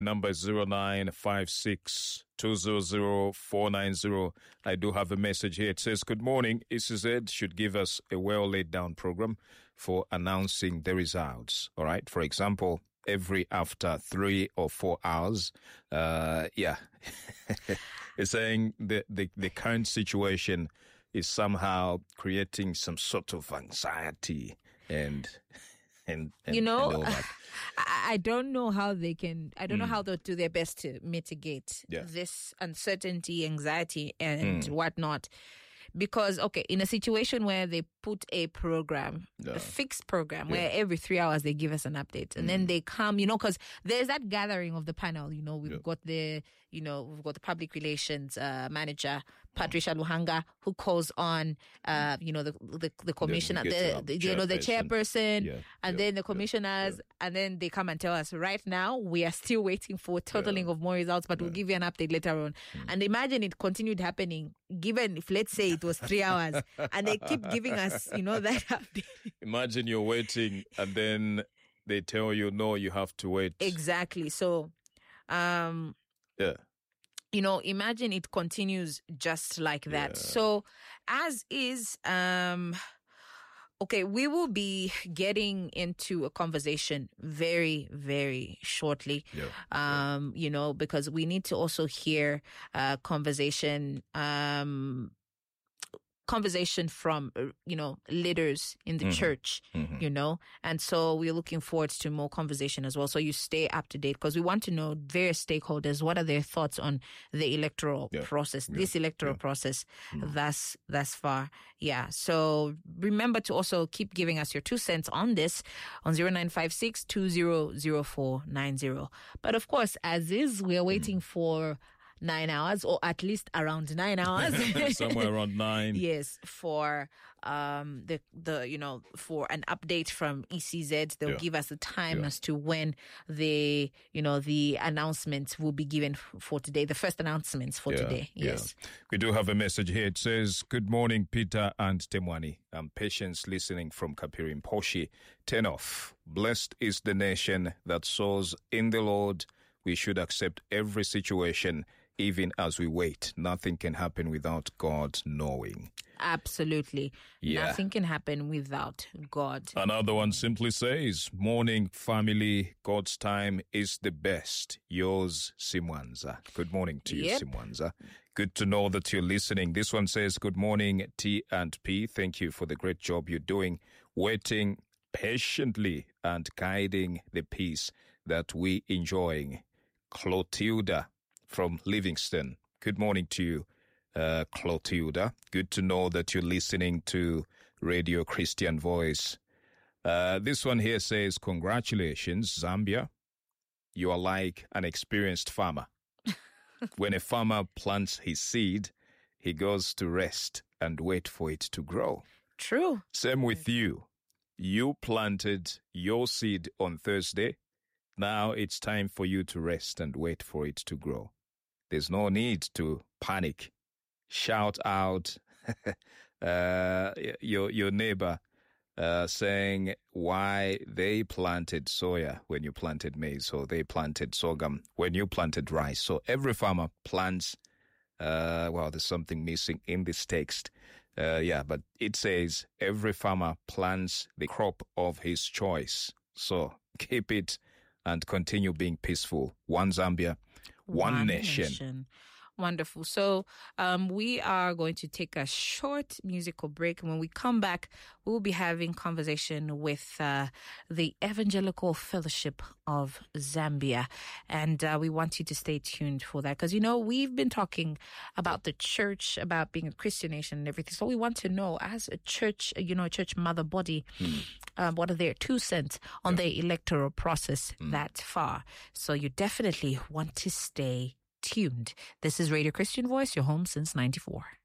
Number is 0956-200-490. I do have a message here. It says, good morning. ECZ should give us a well laid down program for announcing the results. All right. For example, every after 3 or 4 hours. It's saying the current situation is somehow creating some sort of anxiety and all that. I don't know how they can, I don't know how they'll do their best to mitigate this uncertainty, anxiety, and whatnot. Because, okay, in a situation where they put a program, a fixed program, where every 3 hours they give us an update, and then they come, because there's that gathering of the panel, we've got the public relations manager, Patricia Luhanga, who calls on, the commissioner, the chairperson, and then the commissioners, and then they come and tell us, right now, we are still waiting for a totaling of more results, but we'll give you an update later on. And imagine it continued happening, given if, let's say, it was 3 hours, and they keep giving us, that update. Imagine you're waiting, and then they tell you, no, you have to wait. Exactly. So, imagine it continues just like that. So, as is, okay, we will be getting into a conversation very, very shortly. Because we need to also hear conversation from, leaders in the church, and so we're looking forward to more conversation as well. So you stay up to date, because we want to know various stakeholders, what are their thoughts on the electoral process, this electoral process thus far. Yeah. So remember to also keep giving us your 2 cents on this on 0956-200490. But of course, as is, we are waiting for 9 hours, or at least around 9 hours. Somewhere around 9. Yes, for for an update from ECZ. They'll give us the time as to when the announcements will be given for today, the first announcements for today. Yes. We do have a message here. It says, good morning, Peter and Temwani. I'm Patience listening from Kapiri Mposhi. 10 off. Blessed is the nation that sows in the Lord. We should accept every situation, even as we wait. Nothing can happen without God knowing. Absolutely. Nothing can happen without God. Another one simply says, morning, family. God's time is the best. Yours, Simwanza. Good morning to you, Simwanza. Good to know that you're listening. This one says, good morning, T and P. Thank you for the great job you're doing. Waiting patiently and guiding the peace that we enjoying. Clotilda from Livingston. Good morning to you, Clotilda. Good to know that you're listening to Radio Christian Voice. This one here says, congratulations, Zambia. You are like an experienced farmer. When a farmer plants his seed, he goes to rest and wait for it to grow. True. Same with you. You planted your seed on Thursday. Now it's time for you to rest and wait for it to grow. There's no need to panic. Shout out your neighbor saying why they planted soya when you planted maize, or they planted sorghum when you planted rice. So every farmer plants. There's something missing in this text. But it says every farmer plants the crop of his choice. So keep it and continue being peaceful. One Zambia, one nation. Wonderful. So we are going to take a short musical break. And when we come back, we'll be having conversation with the Evangelical Fellowship of Zambia. And we want you to stay tuned for that. Because, we've been talking about the church, about being a Christian nation and everything. So we want to know, as a church, a church mother body, what are their 2 cents on the electoral process that far? So you definitely want to stay tuned. This is Radio Christian Voice, your home since 94.